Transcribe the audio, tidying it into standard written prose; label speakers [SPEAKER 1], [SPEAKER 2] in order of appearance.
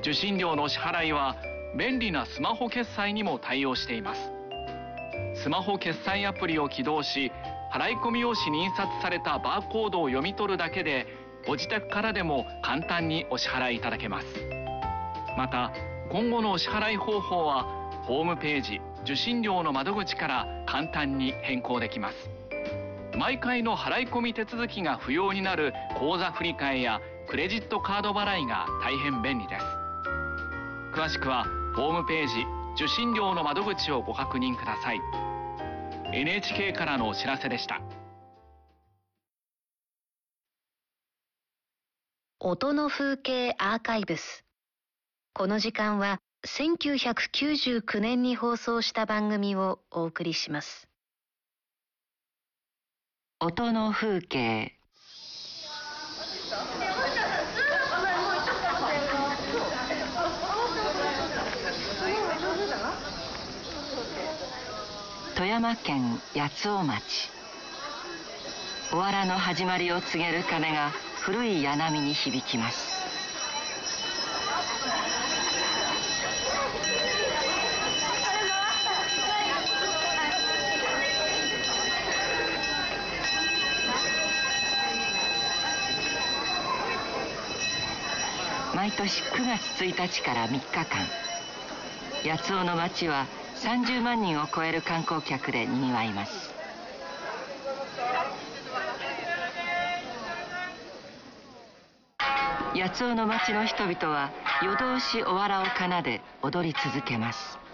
[SPEAKER 1] 受信料の支払いは便利なスマホ決済にも対応しています。スマホ決済アプリを起動し、払込用紙に印刷されたバーコードを読み取るだけで、ご自宅からでも簡単にお支払いいただけます。また、今後のお支払い方法はホームページ受信料の窓口から簡単に変更できます。毎回の払い込み手続きが不要になる口座振替やクレジットカード払いが大変便利です。詳しくはホームページ受信料の窓口をご確認ください。 NHK からのお知らせでした。
[SPEAKER 2] 音の風景アーカイブス。この時間は1999年に放送した番組をお送りします。音の風景。富山県八尾町。おわらの始まりを告げる鐘が古い柳に響きます。毎年9月1日から3日間、八尾の町は30万人を超える観光客でにぎわいます。八尾の町の人々は夜通しおわらを奏で踊り続けます。